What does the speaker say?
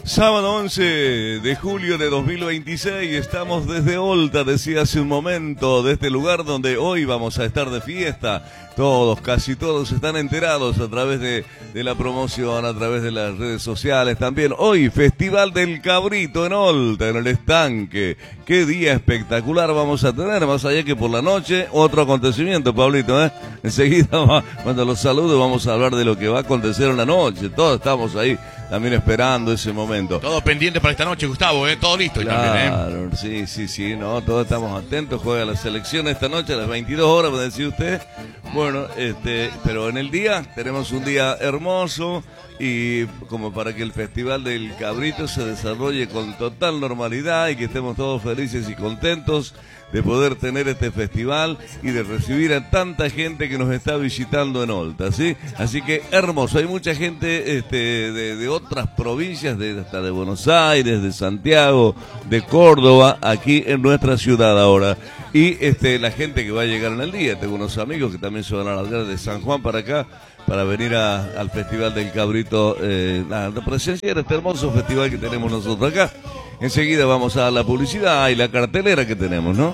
Sábado 11 de julio de 2026, estamos desde Olta, decía hace un momento, de este lugar donde hoy vamos a estar de fiesta. Todos, casi todos están enterados a través de la promoción, a través de las redes sociales también. Hoy, Festival del Cabrito en Olta, en el Estanque. Qué día espectacular vamos a tener, más allá que por la noche, otro acontecimiento, Pablito, ¿eh? Enseguida, cuando los saludo, vamos a hablar de lo que va a acontecer en la noche. Todos estamos ahí también esperando ese momento. Todo pendiente para esta noche, Gustavo, todo listo. Claro, también, sí, no, todos estamos atentos. Juega la selección esta noche a las 22 horas, puede decir usted. Bueno, pero en el día tenemos un día hermoso y como para que el Festival del Cabrito se desarrolle con total normalidad y que estemos todos felices y contentos de poder tener este festival y de recibir a tanta gente que nos está visitando en Olta, ¿sí? Así que hermoso, hay mucha gente de otras provincias, hasta de Buenos Aires, de Santiago, de Córdoba, aquí en nuestra ciudad ahora. Y la gente que va a llegar en el día, tengo unos amigos que también se van a largar de San Juan para acá, para venir al Festival del Cabrito, a presenciar este hermoso festival que tenemos nosotros acá. Enseguida vamos a dar la publicidad y la cartelera que tenemos, ¿no?